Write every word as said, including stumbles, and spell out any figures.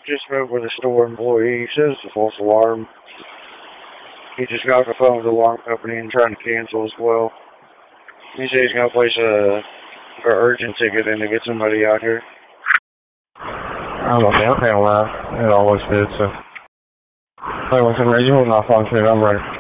Just spoke with a store employee. He says it's a false alarm. He just got off the phone with the alarm company and trying to cancel as well. He said he's going to place a, a urgent ticket in to get somebody out here. I'm okay. I'll handle that. It always did, so. Hey, listen, you hold off on to it. I'm ready.